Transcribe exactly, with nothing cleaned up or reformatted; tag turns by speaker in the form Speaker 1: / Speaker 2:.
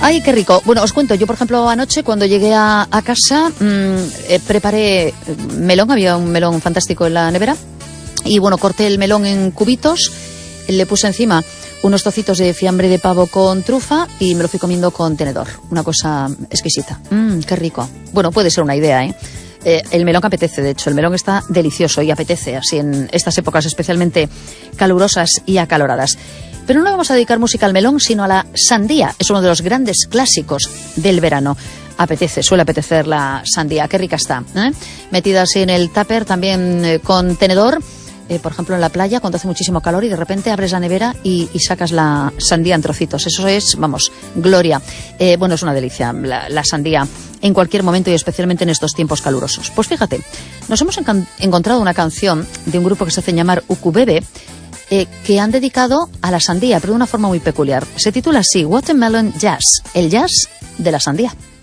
Speaker 1: Ay, qué rico. Bueno, os cuento, yo por ejemplo anoche cuando llegué a, a casa mmm, eh, preparé melón, había un melón fantástico en la nevera y bueno, corté el melón en cubitos, le puse encima unos trocitos de fiambre de pavo con trufa y me lo fui comiendo con tenedor. Una cosa exquisita. Mmm, qué rico. Bueno, puede ser una idea, ¿eh? Eh, el melón apetece, de hecho, el melón está delicioso y apetece así en estas épocas especialmente calurosas y acaloradas. Pero no le vamos a dedicar música al melón, sino a la sandía. Es uno de los grandes clásicos del verano. Apetece, suele apetecer la sandía. Qué rica está, ¿eh? Metida así en el tupper, también eh, con tenedor. Eh, por ejemplo, en la playa, cuando hace muchísimo calor y de repente abres la nevera y, y sacas la sandía en trocitos. Eso es, vamos, gloria. Eh, bueno, es una delicia la, la sandía en cualquier momento y especialmente en estos tiempos calurosos. Pues fíjate, nos hemos encan- encontrado una canción de un grupo que se hace llamar Ukubebe, eh, que han dedicado a la sandía, pero de una forma muy peculiar. Se titula así, Watermelon Jazz, el jazz de la sandía.